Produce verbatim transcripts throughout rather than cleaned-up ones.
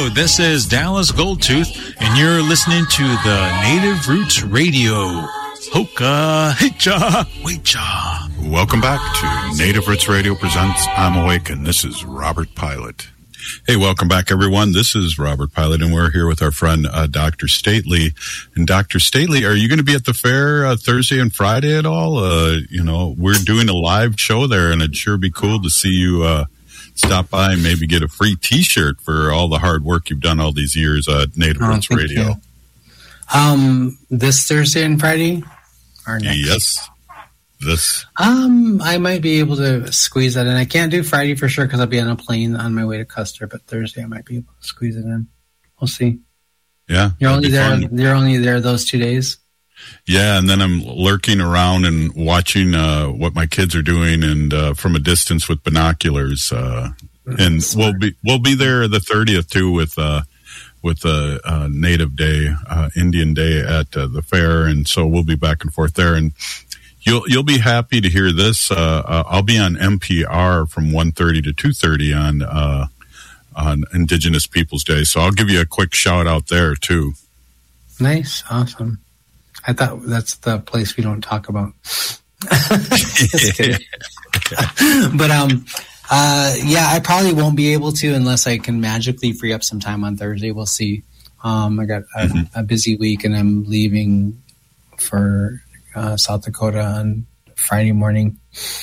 Hello, this is Dallas Goldtooth, and you're listening to the Native Roots Radio. Hoka, hicha, wecha. Welcome back to Native Roots Radio presents I'm Awake, and this is Robert Pilot. Hey, welcome back, everyone. This is Robert Pilot, and we're here with our friend uh, Doctor Stately. And Doctor Stately, are you going to be at the fair uh, Thursday and Friday at all? Uh, you know, we're doing a live show there, and it'd sure be cool to see you uh, stop by and maybe get a free T-shirt for all the hard work you've done all these years at Native oh, Roots Radio. You. Um, this Thursday and Friday, or next? Yes. This. Um, I might be able to squeeze that in. I can't do Friday for sure because I'll be on a plane on my way to Custer. But Thursday, I might be able to squeeze it in. We'll see. Yeah, you're only there. Fun. You're only there those two days. Yeah, and then I'm lurking around and watching uh, what my kids are doing, and uh, from a distance with binoculars. Uh, and we'll be we'll be there the thirtieth too with uh, with the uh, Native Day, uh, Indian Day at uh, the fair, and so we'll be back and forth there. And You'll you'll be happy to hear this. Uh, uh, I'll be on N P R from one thirty to two thirty on uh, on Indigenous Peoples Day, so I'll give you a quick shout out there too. Nice, awesome. I thought that's the place we don't talk about. Just kidding. But um, uh, yeah, I probably won't be able to unless I can magically free up some time on Thursday. We'll see. Um, I got a, mm-hmm. a busy week, and I'm leaving for Uh, South Dakota on Friday morning.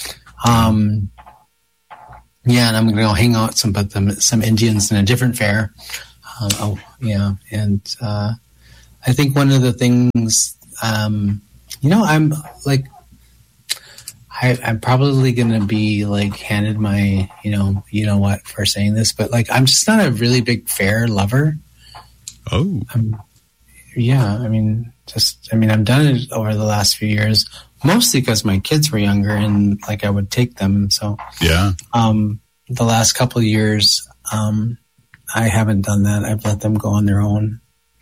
Um, yeah, and I'm going to go hang out some, but them, some Indians in a different fair. Um, oh, yeah, and uh, I think one of the things, um, you know, I'm like, I, I'm probably going to be like handed my, you know, you know what for saying this, but like I'm just not a really big fair lover. Oh, I'm, yeah, I mean. Just, I mean, I've done it over the last few years, mostly because my kids were younger and like I would take them. So, yeah. Um, the last couple of years, um, I haven't done that. I've let them go on their own.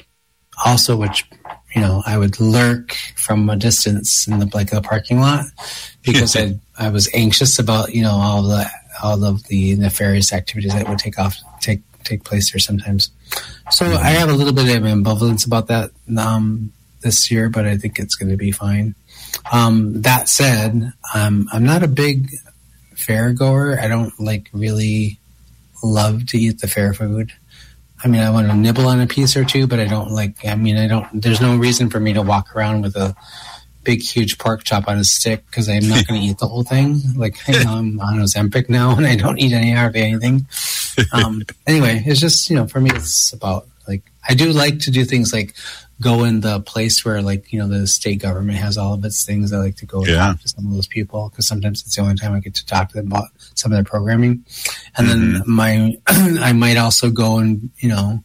Also, which, you know, I would lurk from a distance in the like the parking lot because I I was anxious about, you know, all the all of the nefarious activities that would take off take take place there sometimes. So mm-hmm. I have a little bit of ambivalence about that. Um, this year, but I think it's going to be fine. Um, that said, um, I'm not a big fair goer. I don't like really love to eat the fair food. I mean, I want to nibble on a piece or two, but I don't like, I mean, I don't, there's no reason for me to walk around with a big, huge pork chop on a stick because I'm not going to eat the whole thing. Like, you know, I'm on Ozempic now and I don't eat any hardly anything. Um, anyway, it's just, you know, for me, it's about like, I do like to do things like go in the place where, like, you know, the state government has all of its things. I like to go yeah. talk to some of those people because sometimes it's the only time I get to talk to them about some of their programming. And mm-hmm. then my, I might also go and, you know,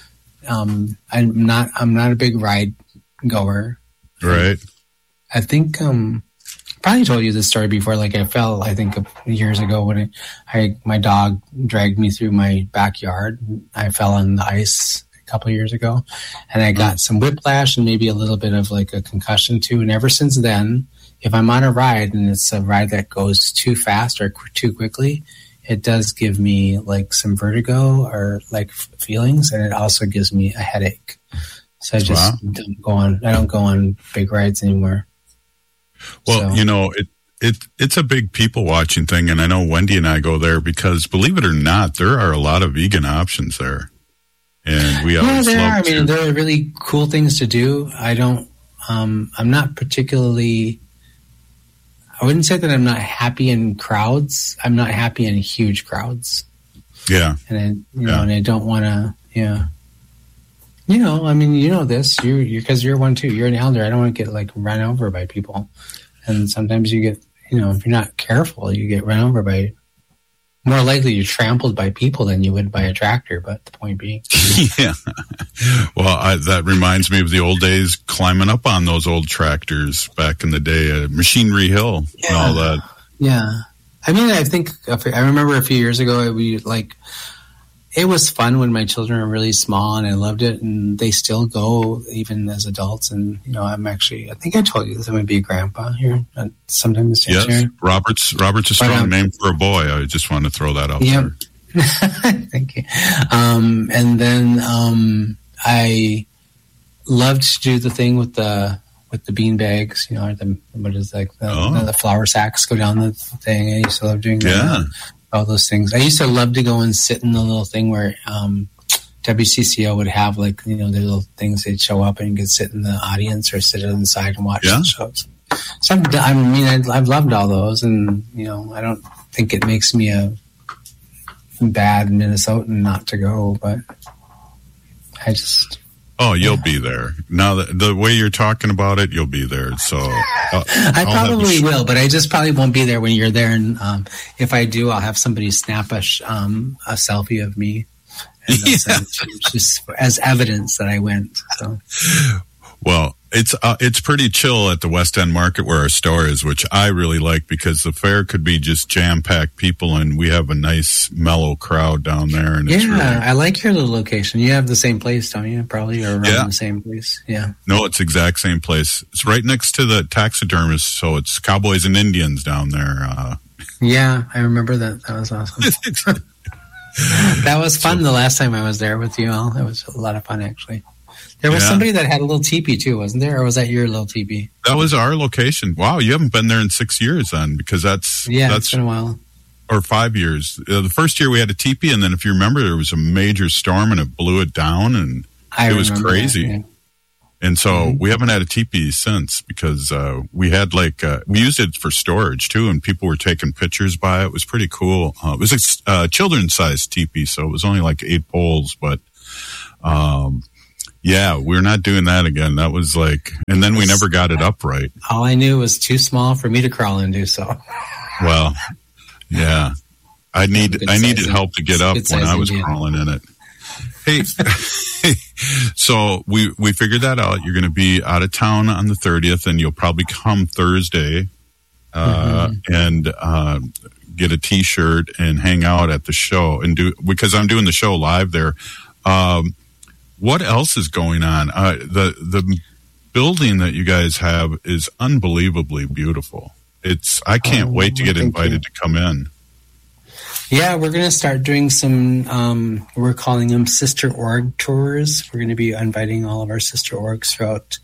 um, I'm not, I'm not a big ride goer. Right. I think, um, probably told you this story before. Like I fell, I think years ago when I, I my dog dragged me through my backyard. I fell on the ice a couple of years ago, and I got some whiplash and maybe a little bit of like a concussion too. And ever since then, if I'm on a ride and it's a ride that goes too fast or qu- too quickly, it does give me like some vertigo or like f- feelings, and it also gives me a headache. So I just wow. don't go on. I don't go on big rides anymore. Well, so. you know, it, it it's a big people watching thing, and I know Wendy and I go there because, believe it or not, there are a lot of vegan options there, and we yeah, always there love are. I to. mean, there are really cool things to do. I don't. Um, I'm not particularly. I wouldn't say that I'm not happy in crowds. I'm not happy in huge crowds. Yeah, and I, you know, yeah. and I don't want to. Yeah. You know, I mean, you know this. You, you, because you're one too. You're an elder. I don't want to get like run over by people. And sometimes you get, you know, if you're not careful, you get run over by. More likely, you're trampled by people than you would by a tractor. But the point being, yeah. Well, I, that reminds me of the old days climbing up on those old tractors back in the day, uh, Machinery Hill yeah. and all that. Yeah, I mean, I think I remember a few years ago we like. It was fun when my children were really small, and I loved it, and they still go even as adults. And, you know, I'm actually, I think I told you this, I'm going to be a grandpa here sometime this yes. year. Robert's, Robert's a strong but, um, name for a boy. I just want to throw that out yep. there. Thank you. Um, and then um, I loved to do the thing with the with the bean bags. You know, or the what is like the, oh. the flour sacks go down the thing. I used to love doing that. Yeah. All those things. I used to love to go and sit in the little thing where um, W C C O would have, like, you know, the little things. They'd show up and you could sit in the audience or sit inside and watch yeah. the shows. So I'm, I mean, I, I've loved all those, and you know, I don't think it makes me a bad Minnesotan not to go, but I just. Oh, you'll yeah. be there. Now, the, the way you're talking about it, you'll be there. So uh, I I'll probably will, but I just probably won't be there when you're there. And um, if I do, I'll have somebody snap a, sh- um, a selfie of me, and yeah. just as evidence that I went. So. Well, it's uh, it's pretty chill at the West End Market where our store is, which I really like because the fair could be just jam-packed people, and we have a nice, mellow crowd down there. And yeah, it's really... I like your little location. You have the same place, don't you? Probably, or around yeah. the same place. Yeah. No, it's the exact same place. It's right next to the taxidermist, so it's Cowboys and Indians down there. Uh... Yeah, I remember that. That was awesome. That was fun so, the last time I was there with you all. It was a lot of fun, actually. There was yeah. somebody that had a little teepee too, wasn't there? Or was that your little teepee? That was our location. Wow, you haven't been there in six years then, because that's yeah, that's it's been a while. Or five years. Uh, the first year we had a teepee, and then if you remember, there was a major storm and it blew it down, and I it was crazy. That, yeah. And so mm-hmm. we haven't had a teepee since, because uh, we had like uh, we used it for storage too, and people were taking pictures by it. It was pretty cool. Uh, it was a uh, children's sized teepee, so it was only like eight poles, but. Um, Yeah, we're not doing that again. That was like, and then we never got it up right. All I knew was too small for me to crawl into. So, well, yeah, I need I needed help to get up when I was Indian. crawling in it. Hey, so we we figured that out. You're going to be out of town on the thirtieth, and you'll probably come Thursday uh, mm-hmm. and uh, get a T-shirt and hang out at the show and do because I'm doing the show live there. Um, What else is going on? Uh, the the building that you guys have is unbelievably beautiful. It's I can't oh, wait to get invited you. to come in. Yeah, we're going to start doing some, um, we're calling them sister org tours. We're going to be inviting all of our sister orgs throughout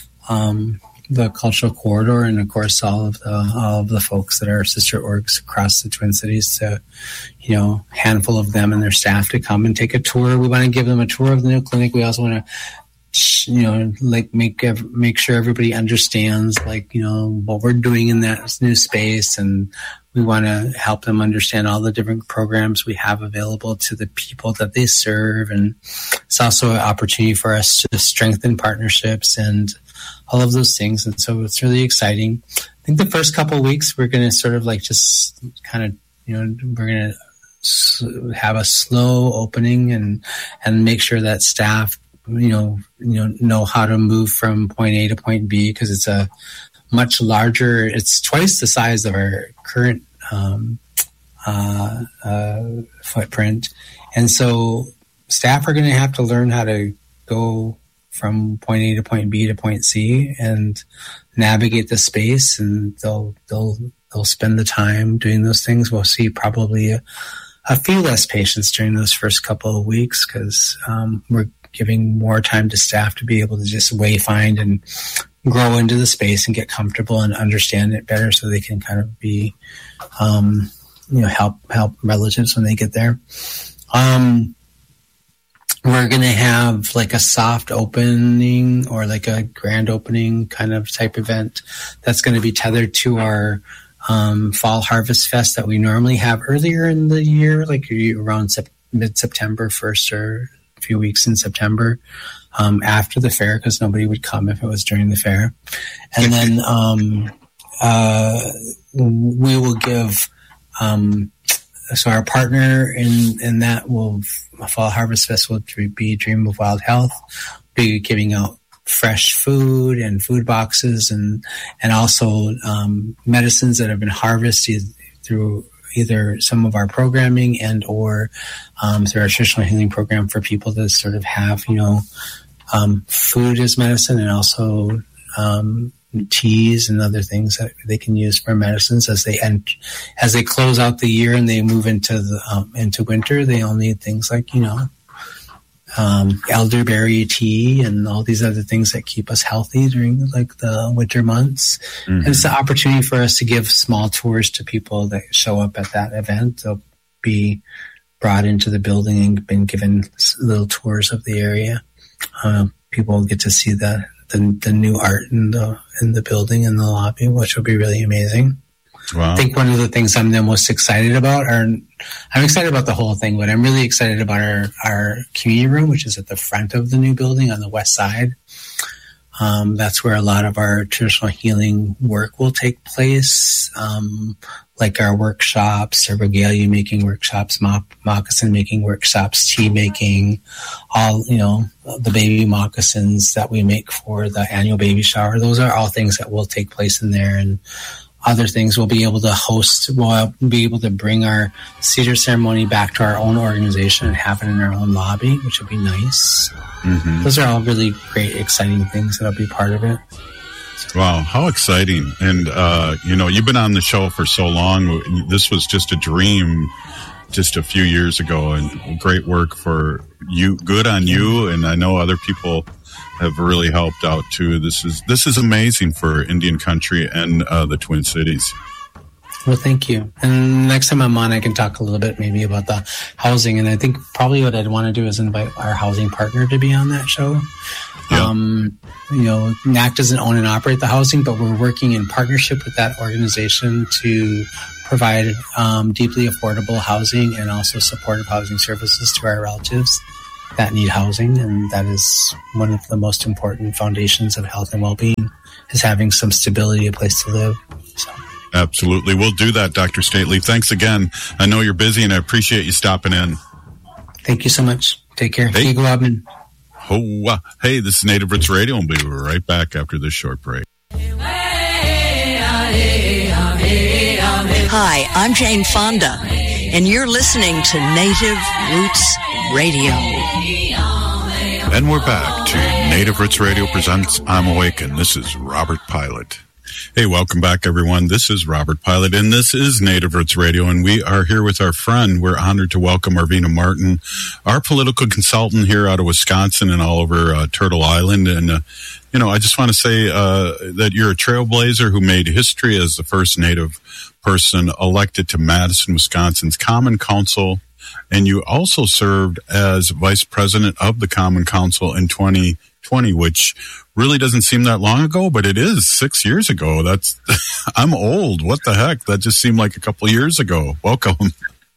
um, the cultural corridor, and of course all of the all of the folks that are sister orgs across the Twin Cities to, you know, a handful of them and their staff to come and take a tour. We want to give them a tour of the new clinic. We also want to, you know, like make make sure everybody understands, like, you know, what we're doing in that new space, and we want to help them understand all the different programs we have available to the people that they serve. And it's also an opportunity for us to strengthen partnerships and all of those things. And so it's really exciting. I think the first couple of weeks, we're going to sort of like just kind of, you know, we're going to have a slow opening and, and make sure that staff, you know, you know, know how to move from point A to point B, because it's a much larger, it's twice the size of our current um, uh, uh, footprint. And so staff are going to have to learn how to go from point A to point B to point C and navigate the space, and they'll they'll they'll spend the time doing those things. We'll see probably a, a few less patients during those first couple of weeks, because um, we're giving more time to staff to be able to just wayfind and grow into the space and get comfortable and understand it better, so they can kind of be, um, you know, help help relatives when they get there. Um, We're going to have like a soft opening or like a grand opening kind of type event that's going to be tethered to our um, Fall Harvest Fest that we normally have earlier in the year, like around sep- mid-September, first or a few weeks in September, um, after the fair, because nobody would come if it was during the fair. And then um, uh, we will give... Um, So our partner in, in that will Fall Harvest Fest will be Dream of Wild Health, be giving out fresh food and food boxes, and and also um, medicines that have been harvested through either some of our programming and or um, through our traditional healing program for people to sort of have, you know, um, food as medicine, and also um, teas and other things that they can use for medicines as they end, as they close out the year and they move into the um, into winter. They all need things like, you know, um, elderberry tea and all these other things that keep us healthy during like the winter months. Mm-hmm. And it's the opportunity for us to give small tours to people that show up at that event. They'll be brought into the building and been given little tours of the area. Uh, people get to see the, the the new art in the in the building in the lobby, which will be really amazing. Wow. I think one of the things I'm the most excited about are I'm excited about the whole thing, but I'm really excited about our our community room, which is at the front of the new building on the west side. Um, that's where a lot of our traditional healing work will take place, um, like our workshops, our regalia making workshops, mo- moccasin making workshops, tea making, all, you know, the baby moccasins that we make for the annual baby shower. Those are all things that will take place in there. And other things we'll be able to host, we'll be able to bring our cedar ceremony back to our own organization and have it in our own lobby, which would be nice. Mm-hmm. Those are all really great, exciting things that'll be part of it. Wow, how exciting. And, uh, you know, you've been on the show for so long. This was just a dream just a few years ago, and great work for you. Good on you. And I know other people have really helped out too. This is this is amazing for Indian country and uh, the Twin Cities. Well, thank you. And next time I'm on, I can talk a little bit maybe about the housing. And I think probably what I'd want to do is invite our housing partner to be on that show. Yeah. Um, you know, N A C doesn't own and operate the housing, but we're working in partnership with that organization to provide um, deeply affordable housing and also supportive housing services to our relatives that need housing. And that is one of the most important foundations of health and well-being, is having some stability, a place to live. So. Absolutely. We'll do that, Doctor Stately. Thanks again. I know you're busy, and I appreciate you stopping in. Thank you so much. Take care. Hey, go out and- oh, uh, hey, this is Native Roots Radio, and we'll be right back after this short break. Hi, I'm Jane Fonda, and you're listening to Native Roots Radio. And we're back to Native Roots Radio presents I'm Awakened. This is Robert Pilot. Hey, welcome back, everyone. This is Robert Pilot, and this is Native Roots Radio, and we are here with our friend. We're honored to welcome Arvina Martin, our political consultant here out of Wisconsin and all over uh, Turtle Island. And, uh, you know, I just want to say uh, that you're a trailblazer who made history as the first Native person elected to Madison, Wisconsin's Common Council, and you also served as vice president of the Common Council in twenty twenty, which really doesn't seem that long ago, but it is six years ago. That's I'm old. What the heck? That just seemed like a couple of years ago. Welcome.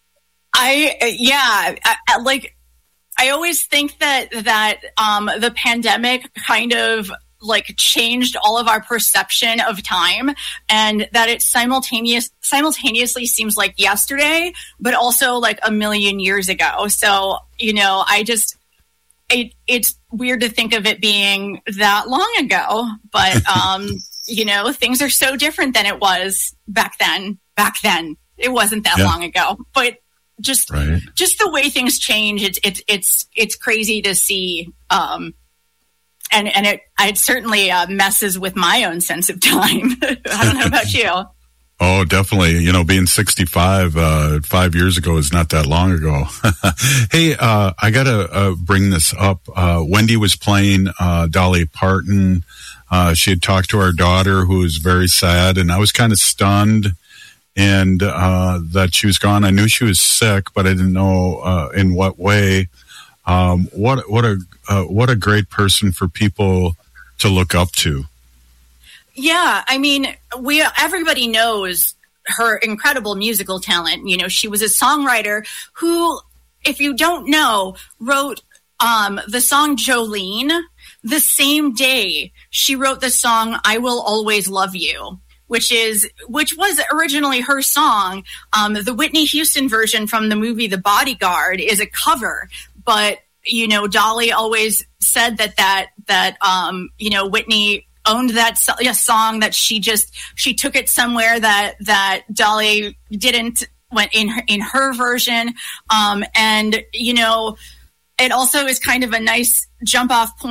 I yeah, I, like I always think that that um, the pandemic kind of like changed all of our perception of time, and that it simultaneous simultaneously seems like yesterday, but also like a million years ago. So, you know, I just it it's weird to think of it being that long ago, but um, you know, things are so different than it was back then. Back then, it wasn't that yeah. long ago, but just right. just the way things change, it's it's it's it's crazy to see. Um, And and it it certainly uh, messes with my own sense of time. I don't know about you. Oh, definitely. You know, being sixty-five, uh, five years ago is not that long ago. Hey, uh, I got to uh, bring this up. Uh, Wendy was playing uh, Dolly Parton. Uh, she had talked to our daughter, who was very sad, and I was kind of stunned and uh, that she was gone. I knew she was sick, but I didn't know uh, in what way. Um, what what a uh, what a great person for people to look up to. Yeah, I mean, we everybody knows her incredible musical talent. You know, she was a songwriter who, if you don't know, wrote um, the song Jolene the same day she wrote the song I Will Always Love You, which is which was originally her song. Um, the Whitney Houston version from the movie The Bodyguard is a cover. But, you know, Dolly always said that that, that um, you know, Whitney owned that so- yeah, song, that she just, she took it somewhere that, that Dolly didn't, went in her, in her version. Um, and, you know, it also is kind of a nice jump off point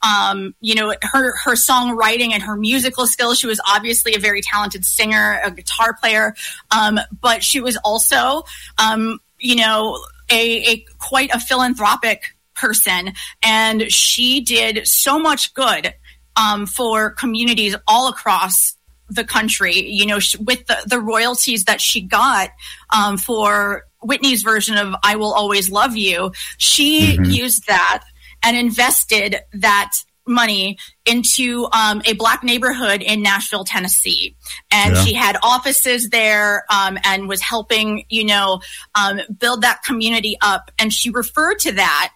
um, you know, her, her songwriting and her musical skills. She was obviously a very talented singer, a guitar player, um, but she was also, um, you know, a, a quite a philanthropic person, and she did so much good um, for communities all across the country. You know, she, with the, the royalties that she got um, for Whitney's version of "I Will Always Love You," she mm-hmm. used that and invested that money into um, a Black neighborhood in Nashville, Tennessee. And yeah. she had offices there um, and was helping, you know, um, build that community up. And she referred to that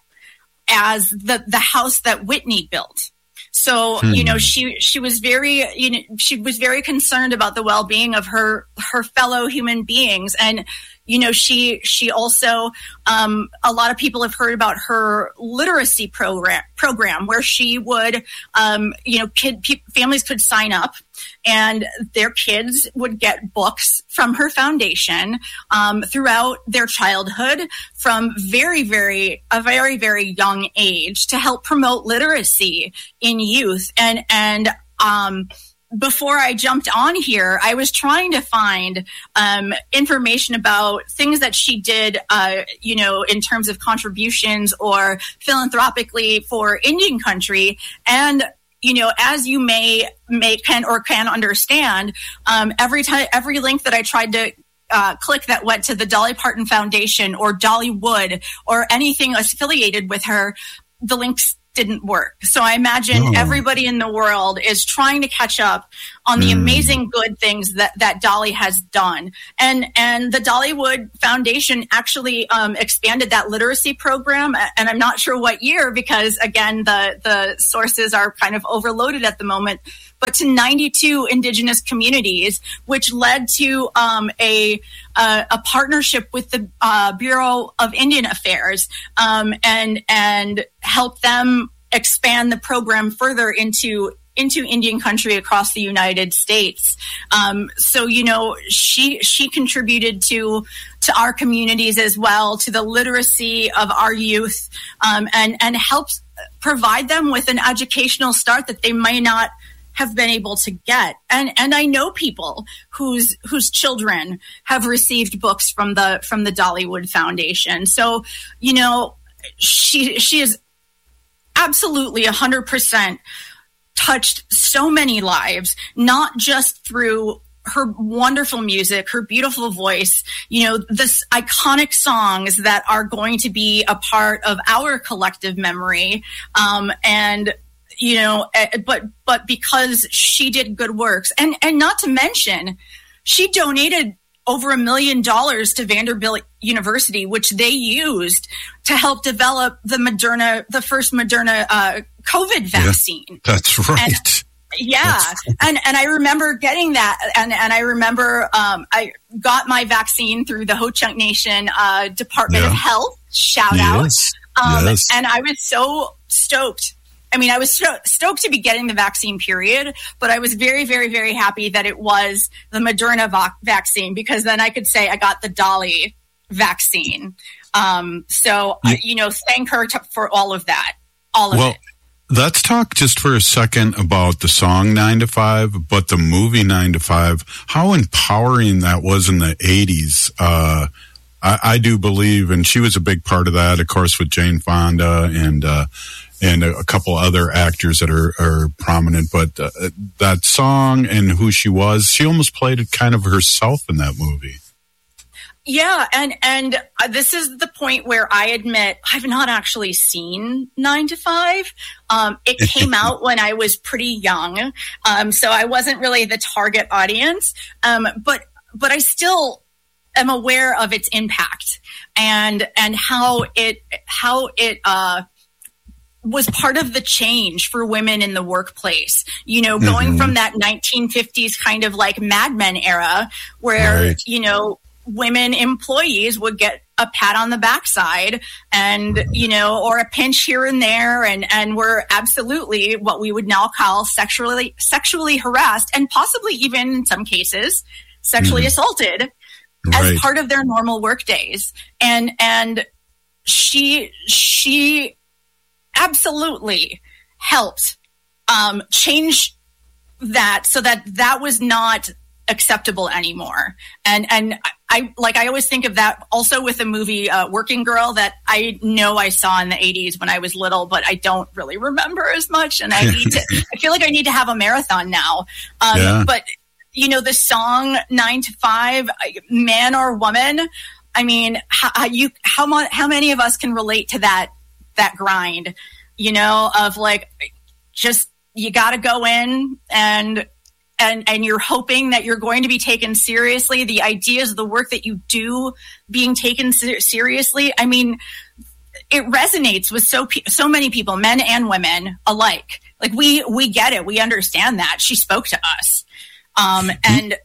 as the, the house that Whitney built. So, hmm. you know, she, she was very, you know, she was very concerned about the well-being of her, her fellow human beings. And, you know, she, she also, um, a lot of people have heard about her literacy program, program where she would, um, you know, kid, pe- families could sign up and their kids would get books from her foundation, um, throughout their childhood from very, very, a very, very young age to help promote literacy in youth. And, and, um, before I jumped on here, I was trying to find um, information about things that she did, uh, you know, in terms of contributions or philanthropically for Indian country. And, you know, as you may, may can or can understand, um, every time, every link that I tried to uh, click that went to the Dolly Parton Foundation or Dollywood or anything affiliated with her, the links didn't work. So I imagine oh. everybody in the world is trying to catch up on the mm. amazing good things that, that Dolly has done. And, and the Dollywood Foundation actually um, expanded that literacy program. And I'm not sure what year, because again, the, the sources are kind of overloaded at the moment, but to ninety-two indigenous communities, which led to um, a, uh, a partnership with the uh, Bureau of Indian Affairs um, and, and help them expand the program further into into Indian country across the United States. Um, so, you know, she she contributed to to our communities as well, to the literacy of our youth, um, and and helps provide them with an educational start that they may not have been able to get. And and I know people whose whose children have received books from the from the Dollywood Foundation. So, you know, she she is absolutely one hundred percent touched so many lives, not just through her wonderful music, her beautiful voice, you know, this iconic songs that are going to be a part of our collective memory. Um, and, you know, but, but because she did good works, and, and not to mention, she donated over a million dollars to Vanderbilt University, which they used to help develop the Moderna, the first Moderna uh, COVID vaccine. Yeah, that's right. And, yeah, that's right. and and I remember getting that, and and I remember um, I got my vaccine through the Ho-Chunk Nation uh, Department yeah. of Health. Shout yes. out, um, yes. and I was so stoked. I mean, I was stoked to be getting the vaccine, period, but I was very, very, very happy that it was the Moderna va- vaccine, because then I could say I got the Dolly vaccine. Um, so, yeah. uh, you know, thank her to, for all of that, all of well, it. Let's talk just for a second about the song nine to five, but the movie nine to five, how empowering that was in the eighties. Uh, I, I do believe, and she was a big part of that, of course, with Jane Fonda and, uh, and a, a couple other actors that are, are prominent, but uh, that song and who she was, she almost played it kind of herself in that movie. Yeah, and and uh, this is the point where I admit I've not actually seen nine to five. Um, it came out when I was pretty young, um, so I wasn't really the target audience. Um, but but I still am aware of its impact and and how it how it. Uh, was part of the change for women in the workplace, you know, going mm-hmm. from that nineteen fifties kind of like Mad Men era where, right. you know, women employees would get a pat on the backside and, you know, or a pinch here and there. And, and were absolutely what we would now call sexually, sexually harassed and possibly even in some cases sexually mm-hmm. assaulted right. as part of their normal work days. And, and she, she, absolutely helped um, change that so that that was not acceptable anymore. And and I like I always think of that also with the movie uh, Working Girl that I know I saw in the eighties when I was little, but I don't really remember as much. And I need to. I feel like I need to have a marathon now. Um, yeah. But you know, the song Nine to Five, Man or Woman. I mean, how you how much how many of us can relate to that that grind? You know, of like just you got to go in and. And and you're hoping that you're going to be taken seriously. The ideas of the work that you do being taken ser- seriously. I mean, it resonates with so pe- so many people, men and women alike. Like we we get it. We understand that. She spoke to us. Um, and,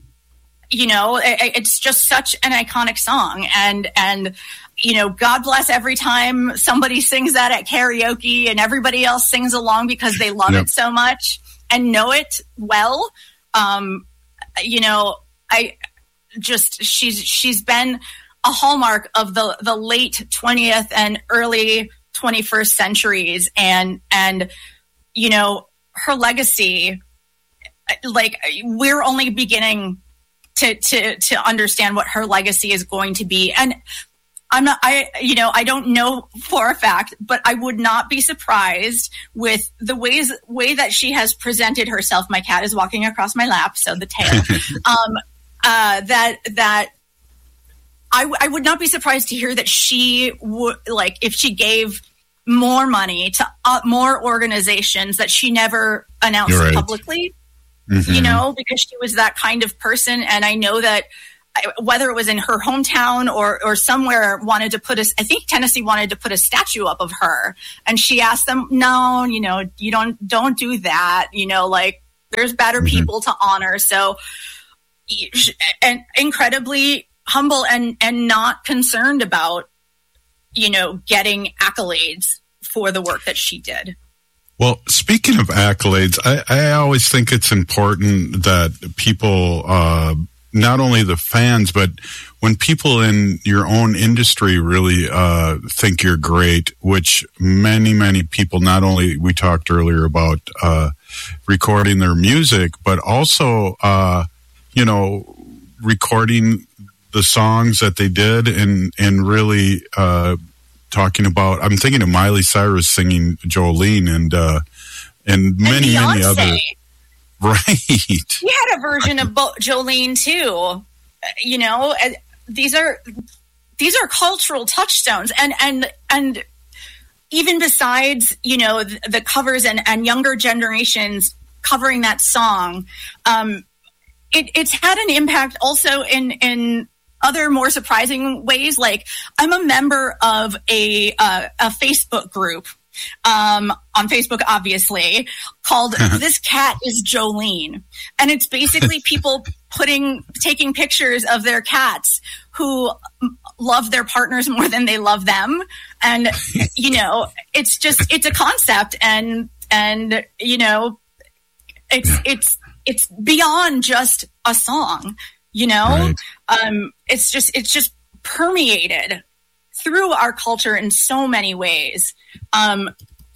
you know, it, it's just such an iconic song. And, and you know, God bless every time somebody sings that at karaoke and everybody else sings along because they love yep. it so much. And know it well. Um, you know, I just she's she's been a hallmark of the the late twentieth and early twenty-first centuries, and and you know her legacy. Like we're only beginning to to to understand what her legacy is going to be, and. I'm not, I, you know, I don't know for a fact, but I would not be surprised with the ways, way that she has presented herself. My cat is walking across my lap, so the tail, um, uh, that, that I, w- I would not be surprised to hear that she would, like, if she gave more money to uh, more organizations that she never announced right. publicly, mm-hmm. you know, because she was that kind of person. And I know that, whether it was in her hometown or or somewhere wanted to put a, I think Tennessee wanted to put a statue up of her, and she asked them, no, you know, you don't don't do that, you know, like there's better mm-hmm. people to honor. So, and incredibly humble and and not concerned about, you know, getting accolades for the work that she did. Well, speaking of accolades, I, I always think it's important that people. Uh, Not only the fans, but when people in your own industry really uh, think you're great, which many, many people, not only we talked earlier about uh, recording their music, but also, uh, you know, recording the songs that they did and, and really uh, talking about, I'm thinking of Miley Cyrus singing Jolene and, uh, and many, and many other. Right. We had a version of Bo- Jolene too. You know, these are these are cultural touchstones, and and and even besides, you know, the, the covers and, and younger generations covering that song, um, it, it's had an impact also in in other more surprising ways. Like I'm a member of a uh, a Facebook group. Um, on Facebook, obviously, called This Cat is Jolene. And it's basically people putting, taking pictures of their cats who love their partners more than they love them. And, you know, it's just, it's a concept and, and, you know, it's, it's, it's beyond just a song, you know, right. um, it's just, it's just permeated through our culture in so many ways. Um,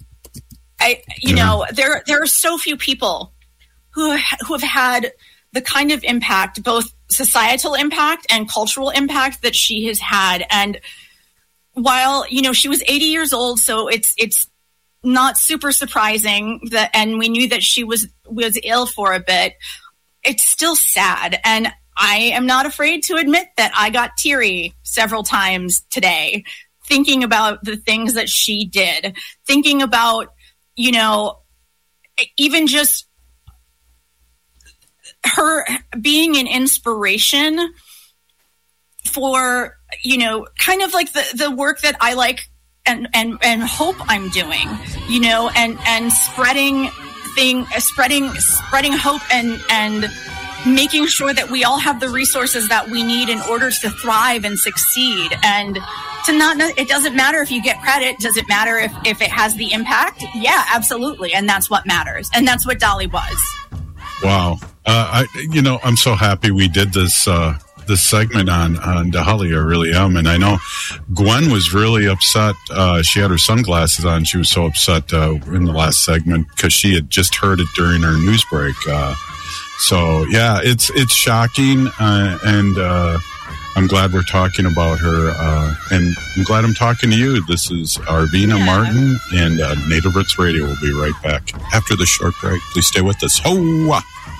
I, you yeah. know, there there are so few people who who have had the kind of impact, both societal impact and cultural impact that she has had. And while, you know, she was eighty years old, so it's it's not super surprising that, and we knew that she was was ill for a bit. It's still sad, and I am not afraid to admit that I got teary several times today thinking about the things that she did, thinking about, you know, even just her being an inspiration for, you know, kind of like the, the work that I like and, and, and hope I'm doing, you know, and, and spreading thing, spreading, spreading hope and, and, making sure that we all have the resources that we need in order to thrive and succeed. And to not know, it doesn't matter if you get credit. Does it matter if, if it has the impact? Yeah, absolutely. And that's what matters. And that's what Dolly was. Wow. Uh, I, you know, I'm so happy we did this, uh, the segment on on Dahlia. I really am, and I know Gwen was really upset. Uh, she had her sunglasses on. She was so upset uh, in the last segment because she had just heard it during her news break. Uh, so yeah, it's it's shocking, uh, and uh, I'm glad we're talking about her, uh, and I'm glad I'm talking to you. This is Arvina yeah. Martin, and uh, Native Roots Radio will be right back after the short break. Please stay with us. Ho!